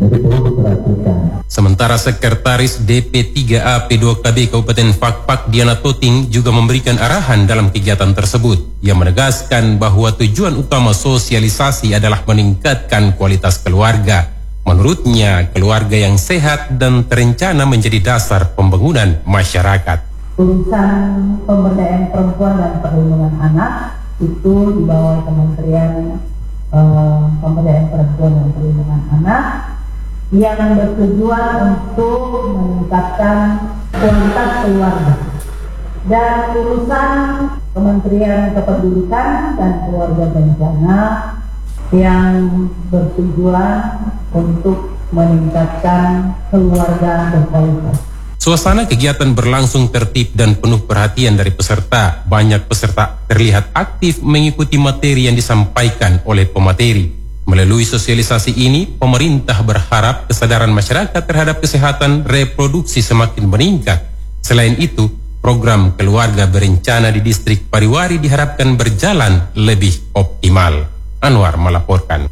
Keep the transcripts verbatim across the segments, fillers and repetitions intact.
Jadi perlu diperhatikan. Sementara Sekretaris D P tiga A P dua K B Kabupaten Fakfak Diana Toting juga memberikan arahan dalam kegiatan tersebut. Ia menegaskan bahwa tujuan utama sosialisasi adalah meningkatkan kualitas keluarga. Menurutnya, keluarga yang sehat dan terencana menjadi dasar pembangunan masyarakat. Urusan pemberdayaan perempuan dan perlindungan anak itu di bawah Kementerian uh, Pemberdayaan Perempuan dan Perlindungan Anak yang bertujuan untuk meningkatkan kualitas keluarga. Dan urusan Kementerian Kependudukan dan Keluarga Berencana yang bertujuan untuk meningkatkan keluarga berkualitas. Suasana kegiatan berlangsung tertib dan penuh perhatian dari peserta. Banyak peserta terlihat aktif mengikuti materi yang disampaikan oleh pemateri. Melalui sosialisasi ini, pemerintah berharap kesadaran masyarakat terhadap kesehatan reproduksi semakin meningkat. Selain itu, program keluarga berencana di distrik Pariwari diharapkan berjalan lebih optimal. Anwar melaporkan.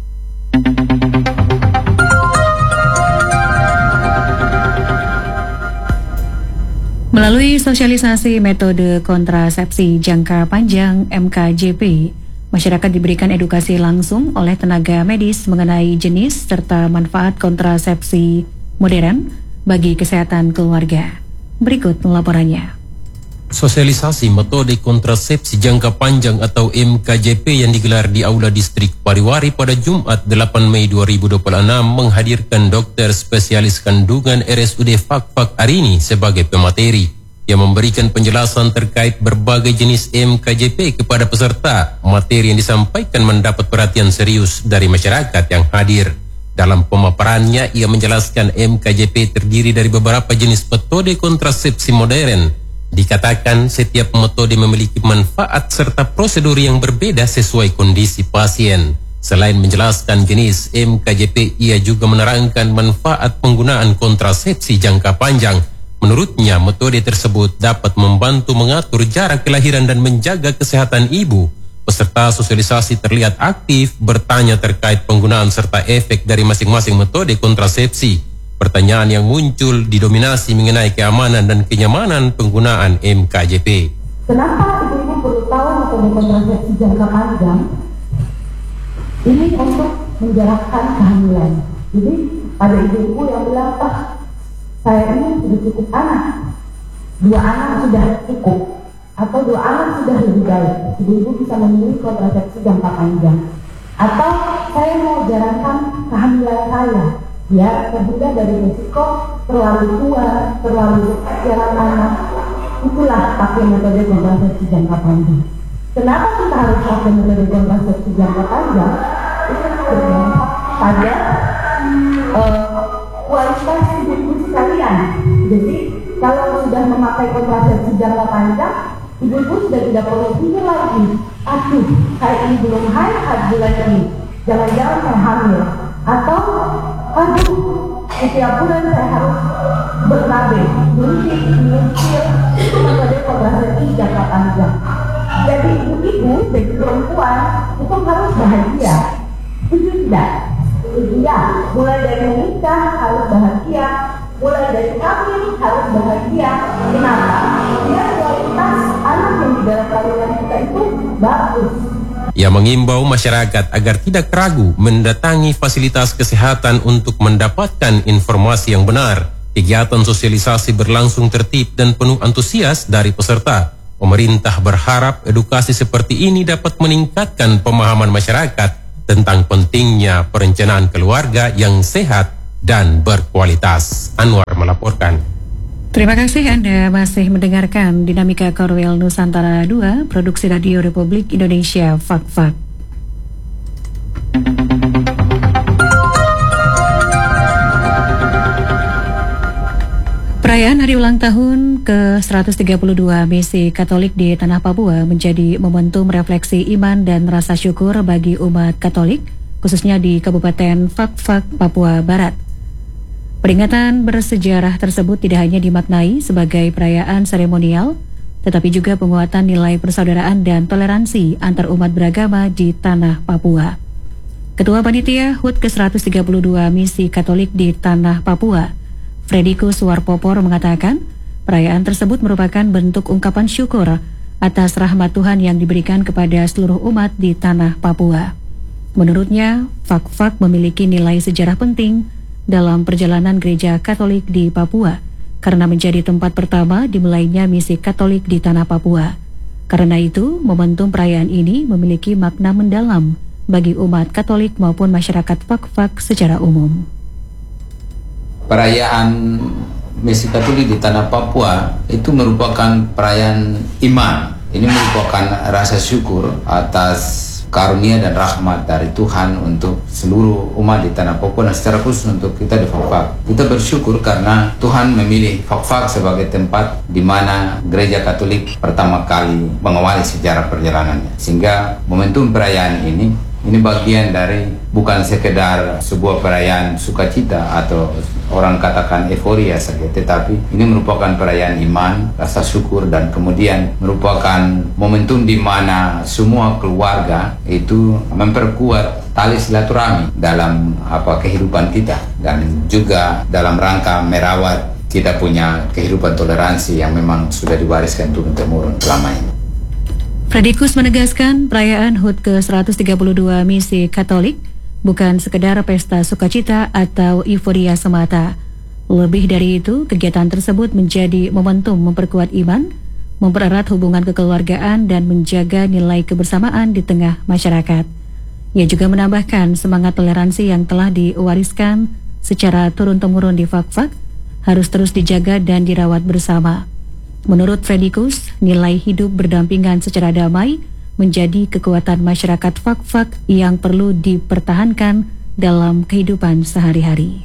Melalui sosialisasi metode kontrasepsi jangka panjang M K J P, masyarakat diberikan edukasi langsung oleh tenaga medis mengenai jenis serta manfaat kontrasepsi modern bagi kesehatan keluarga. Berikut laporannya. Sosialisasi metode kontrasepsi jangka panjang atau M K J P yang digelar di Aula Distrik Pariwari pada Jumat delapan Mei dua ribu dua puluh enam menghadirkan dokter spesialis kandungan R S U D Fakfak Arini sebagai pemateri yang memberikan penjelasan terkait berbagai jenis M K J P kepada peserta. Materi yang disampaikan mendapat perhatian serius dari masyarakat yang hadir. Dalam pemaparannya, ia menjelaskan M K J P terdiri dari beberapa jenis metode kontrasepsi modern. Dikatakan setiap metode memiliki manfaat serta prosedur yang berbeda sesuai kondisi pasien. Selain menjelaskan jenis M K J P, ia juga menerangkan manfaat penggunaan kontrasepsi jangka panjang. Menurutnya, metode tersebut dapat membantu mengatur jarak kelahiran dan menjaga kesehatan ibu. Peserta sosialisasi terlihat aktif bertanya terkait penggunaan serta efek dari masing-masing metode kontrasepsi. Pertanyaan yang muncul didominasi mengenai keamanan dan kenyamanan penggunaan M K J P. Kenapa ibu-ibu perlu tahu metode kontrasepsi jangka panjang? Ini untuk menjarakkan kehamilan. Jadi ada ibu-ibu yang bilang, "Pak, saya ini sudah cukup anak, dua anak sudah cukup, atau dua anak sudah lebih baik." Ibu-ibu bisa memilih kontrasepsi jangka panjang. Atau saya mau jarakkan kehamilan saya, ya terhindar dari risiko terlalu tua, terlalu jarak anak. Itulah pakai metode kontrasepsi jangka panjang. Kenapa kita harus pakai metode kontrasepsi jangka panjang? Itu berdampak pada uh, kualitas ibu-ibu sekalian. Jadi kalau sudah memakai kontrasepsi jangka panjang, ibu-ibu sudah tidak perlu pikir lagi, aduh, saya ini belum haid bulan ini, jangan-jangan saya hamil. Atau aduh, setiap bulan saya harus bernabe, berhenti, menyusul, itu metode kontrasepsi jangka panjang. Jadi ibu-ibu, jadi perempuan, itu harus bahagia. Itu tidak? Iya, mulai dari menikah harus bahagia, mulai dari kawin harus bahagia. Kenapa? Biar kualitas anak yang di dalam kandungan kita itu bagus. Ia mengimbau masyarakat agar tidak ragu mendatangi fasilitas kesehatan untuk mendapatkan informasi yang benar. Kegiatan sosialisasi berlangsung tertib dan penuh antusias dari peserta. Pemerintah berharap edukasi seperti ini dapat meningkatkan pemahaman masyarakat tentang pentingnya perencanaan keluarga yang sehat dan berkualitas. Anwar melaporkan. Terima kasih Anda masih mendengarkan Dinamika Korwil Nusantara dua, Produksi Radio Republik Indonesia, Fakfak. Perayaan hari ulang tahun ke seratus tiga puluh dua Misi Katolik di Tanah Papua menjadi momentum refleksi iman dan rasa syukur bagi umat Katolik, khususnya di Kabupaten Fakfak, Papua Barat. Peringatan bersejarah tersebut tidak hanya dimaknai sebagai perayaan seremonial, tetapi juga penguatan nilai persaudaraan dan toleransi antar umat beragama di Tanah Papua. Ketua Panitia H U T ke seratus tiga puluh dua Misi Katolik di Tanah Papua, Fredikus Warpopor mengatakan, perayaan tersebut merupakan bentuk ungkapan syukur atas rahmat Tuhan yang diberikan kepada seluruh umat di Tanah Papua. Menurutnya, Fak-Fak memiliki nilai sejarah penting dalam perjalanan gereja Katolik di Papua, karena menjadi tempat pertama dimulainya misi Katolik di Tanah Papua. Karena itu, momentum perayaan ini memiliki makna mendalam bagi umat Katolik maupun masyarakat Fak-Fak secara umum. Perayaan misi Katolik di Tanah Papua itu merupakan perayaan iman. Ini merupakan rasa syukur atas karunia dan rahmat dari Tuhan untuk seluruh umat di Tanah Papua dan secara khusus untuk kita di Fak-Fak. Kita bersyukur karena Tuhan memilih Fak-Fak sebagai tempat di mana gereja Katolik pertama kali mengawali sejarah perjalanannya. Sehingga momentum perayaan ini Ini bagian dari bukan sekedar sebuah perayaan sukacita atau orang katakan euforia saja, tetapi ini merupakan perayaan iman, rasa syukur, dan kemudian merupakan momentum di mana semua keluarga itu memperkuat tali silaturahmi dalam apa kehidupan kita dan juga dalam rangka merawat kita punya kehidupan toleransi yang memang sudah diwariskan turun-temurun selama ini. Fredikus menegaskan perayaan H U T ke seratus tiga puluh dua Misi Katolik bukan sekedar pesta sukacita atau euforia semata. Lebih dari itu, kegiatan tersebut menjadi momentum memperkuat iman, mempererat hubungan kekeluargaan, dan menjaga nilai kebersamaan di tengah masyarakat. Ia juga menambahkan semangat toleransi yang telah diwariskan secara turun-temurun di Fak-Fak harus terus dijaga dan dirawat bersama. Menurut Fredikus, nilai hidup berdampingan secara damai menjadi kekuatan masyarakat Fak-Fak yang perlu dipertahankan dalam kehidupan sehari-hari.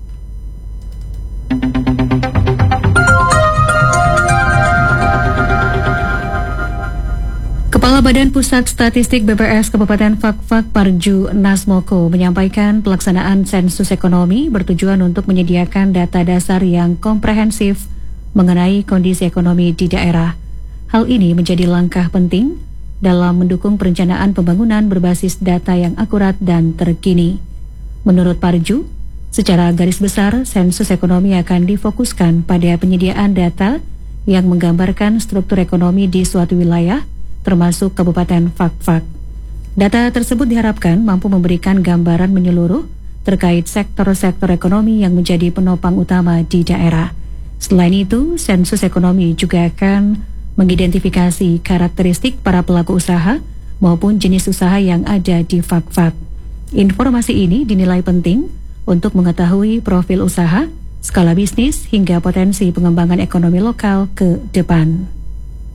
Kepala Badan Pusat Statistik B P S Kabupaten Fak-Fak Parju Nasmoko menyampaikan pelaksanaan sensus ekonomi bertujuan untuk menyediakan data dasar yang komprehensif mengenai kondisi ekonomi di daerah. Hal ini menjadi langkah penting dalam mendukung perencanaan pembangunan berbasis data yang akurat dan terkini. Menurut Parju, secara garis besar, sensus ekonomi akan difokuskan pada penyediaan data yang menggambarkan struktur ekonomi di suatu wilayah, termasuk Kabupaten Fak-Fak. Data tersebut diharapkan mampu memberikan gambaran menyeluruh terkait sektor-sektor ekonomi yang menjadi penopang utama di daerah. Selain itu, sensus ekonomi juga akan mengidentifikasi karakteristik para pelaku usaha maupun jenis usaha yang ada di Fak-Fak. Informasi ini dinilai penting untuk mengetahui profil usaha, skala bisnis, hingga potensi pengembangan ekonomi lokal ke depan.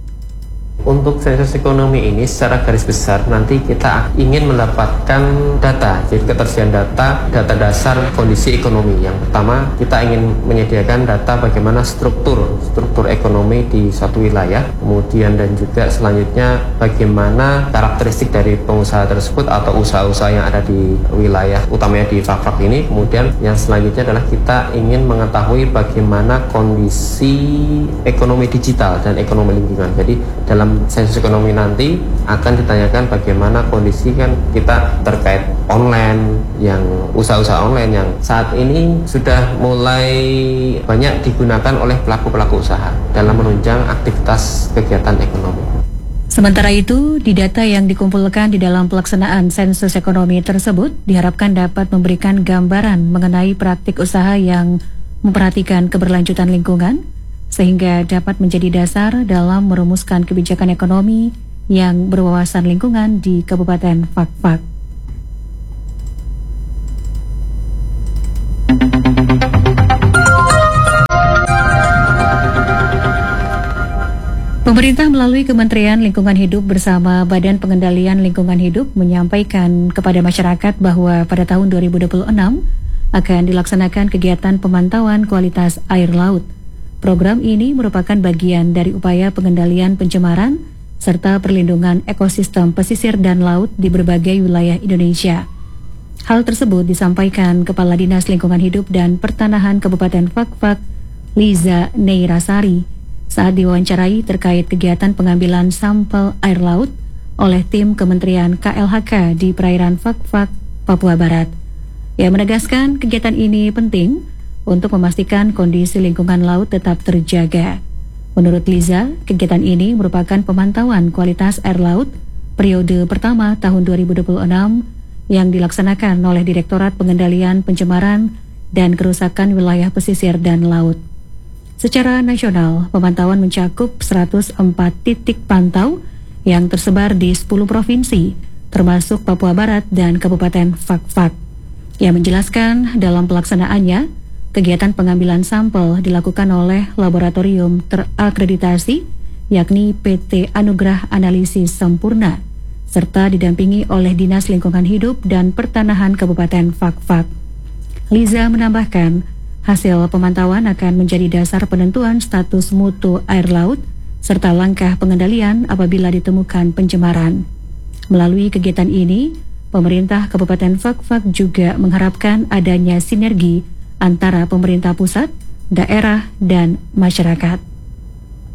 Untuk sensus ekonomi ini secara garis besar nanti kita ingin mendapatkan data, jadi ketersediaan data, data dasar kondisi ekonomi. Yang pertama, kita ingin menyediakan data bagaimana struktur struktur ekonomi di suatu wilayah, kemudian dan juga selanjutnya bagaimana karakteristik dari pengusaha tersebut atau usaha-usaha yang ada di wilayah utamanya di Fak-Fak ini. Kemudian yang selanjutnya adalah kita ingin mengetahui bagaimana kondisi ekonomi digital dan ekonomi lingkungan. Jadi dalam sensus ekonomi nanti akan ditanyakan bagaimana kondisi kan kita terkait online, yang usaha-usaha online yang saat ini sudah mulai banyak digunakan oleh pelaku-pelaku usaha dalam menunjang aktivitas kegiatan ekonomi. Sementara itu, di data yang dikumpulkan di dalam pelaksanaan sensus ekonomi tersebut diharapkan dapat memberikan gambaran mengenai praktik usaha yang memperhatikan keberlanjutan lingkungan, sehingga dapat menjadi dasar dalam merumuskan kebijakan ekonomi yang berwawasan lingkungan di Kabupaten Fak-Fak. Pemerintah melalui Kementerian Lingkungan Hidup bersama Badan Pengendalian Lingkungan Hidup menyampaikan kepada masyarakat bahwa pada tahun dua ribu dua puluh enam akan dilaksanakan kegiatan pemantauan kualitas air laut. Program ini merupakan bagian dari upaya pengendalian pencemaran serta perlindungan ekosistem pesisir dan laut di berbagai wilayah Indonesia. Hal tersebut disampaikan Kepala Dinas Lingkungan Hidup dan Pertanahan Kabupaten Fak-Fak, Liza Neirasari, saat diwawancarai terkait kegiatan pengambilan sampel air laut oleh tim Kementerian K L H K di perairan Fak-Fak Papua Barat. Ia menegaskan kegiatan ini penting untuk memastikan kondisi lingkungan laut tetap terjaga. Menurut Liza, kegiatan ini merupakan pemantauan kualitas air laut periode pertama tahun dua ribu dua puluh enam yang dilaksanakan oleh Direktorat Pengendalian Pencemaran dan Kerusakan Wilayah Pesisir dan Laut. Secara nasional, pemantauan mencakup seratus empat titik pantau yang tersebar di sepuluh provinsi, termasuk Papua Barat dan Kabupaten Fak-Fak. Ia menjelaskan dalam pelaksanaannya, kegiatan pengambilan sampel dilakukan oleh laboratorium terakreditasi, yakni P T Anugrah Analisis Sempurna, serta didampingi oleh Dinas Lingkungan Hidup dan Pertanahan Kabupaten Fak-Fak. Liza menambahkan, hasil pemantauan akan menjadi dasar penentuan status mutu air laut, serta langkah pengendalian apabila ditemukan pencemaran. Melalui kegiatan ini, pemerintah Kabupaten Fak-Fak juga mengharapkan adanya sinergi antara pemerintah pusat, daerah, dan masyarakat.